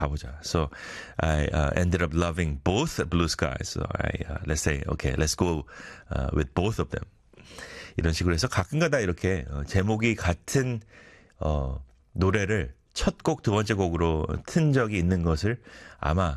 가보자. So I ended up loving both Blue Skies. So let's say, okay, let's go with both of them. 이런 식으로 해서 가끔가다 이렇게 제목이 같은 노래를 첫 곡, 두 번째 곡으로 튼 적이 있는 것을 아마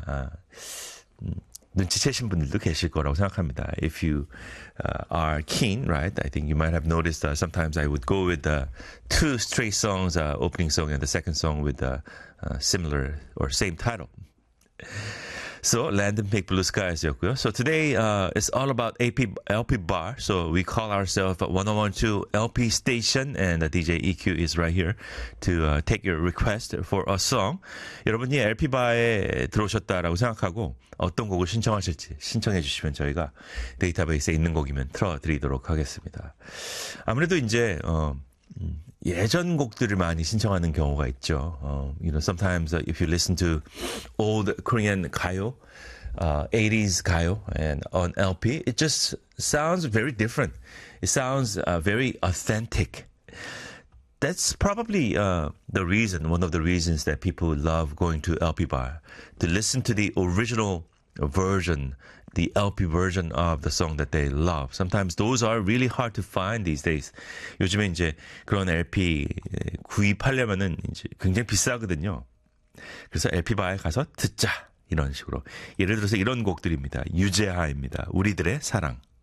눈치채신 분들도 계실 거라고 생각합니다. If you are keen, right? I think you might have noticed sometimes I would go with two straight songs, opening song and the second song with similar or same title. So, Landon Pick Blue Skies였고요. So today it's all about LP Bar. So we call ourselves 1012 LP Station, and DJ EQ is right here to take your request for a song. 여러분이 LP Bar에 들어오셨다라고 생각하고 어떤 곡을 신청하실지 신청해 주시면 저희가 데이터베이스에 있는 곡이면 틀어드리도록 하겠습니다. 아무래도 이제 예전 곡들을 많이 신청하는 경우가 있죠. You know, sometimes if you listen to old Korean 가요, 80s 가요, and on LP, it just sounds very different. It sounds very authentic. That's probably the reason, one of the reasons that people love going to LP bar, to listen to the original version, the LP version of the song that they love. Sometimes those are really hard to find these days. 요즘에 이제 그런 LP 구입하려면은 이제 굉장히 비싸거든요. 그래서 LP 바에 가서 듣자. 이런 식으로. 예를 들어서 이런 곡들입니다. 유재하입니다. 우리들의 사랑.